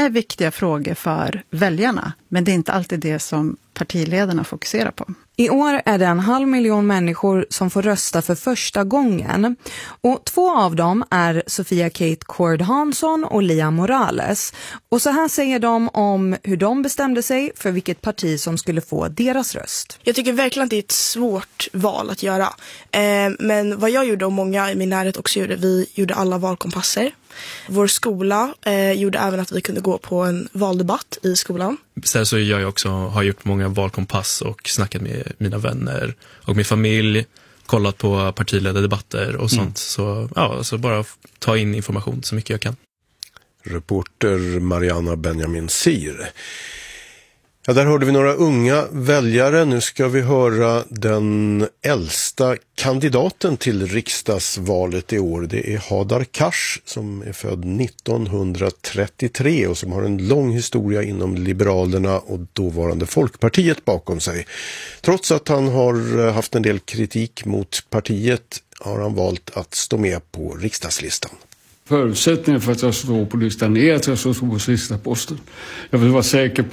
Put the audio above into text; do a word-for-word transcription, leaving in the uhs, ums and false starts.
är viktiga frågor för väljarna, men det är inte alltid det som partiledarna fokuserar på. I år är det en halv miljon människor som får rösta för första gången. Och två av dem är Sofia Kate Cord Hansson och Lia Morales. Och så här säger de om hur de bestämde sig för vilket parti som skulle få deras röst. Jag tycker verkligen att det är ett svårt val att göra. Eh, men vad jag gjorde och många i min närhet också gjorde, vi gjorde alla valkompasser. Vår skola eh, gjorde även att vi kunde gå på en valdebatt i skolan. Sen så jag också har gjort många valkompass och snackat med mina vänner och min familj, kollat på partiledardebatter och sånt. Mm. Så, ja, så bara ta in information så mycket jag kan. Reporter Mariana Benjamin Sir. Ja, där hörde vi några unga väljare. Nu ska vi höra den äldsta kandidaten till riksdagsvalet i år. Det är Hadar Cars som är född nittonhundratrettiotre och som har en lång historia inom Liberalerna och dåvarande Folkpartiet bakom sig. Trots att han har haft en del kritik mot partiet har han valt att stå med på riksdagslistan. Förutsättningen för att jag står på listan är att jag står på sista posten. Jag vill vara säker